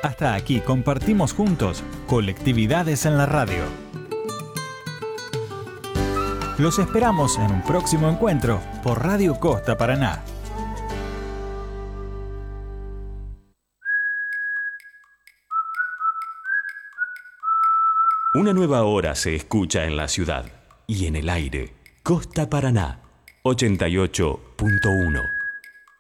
Hasta aquí compartimos juntos Colectividades en la Radio. Los esperamos en un próximo encuentro por Radio Costa Paraná. Una nueva hora se escucha en la ciudad y en el aire. Costa Paraná, 88.1.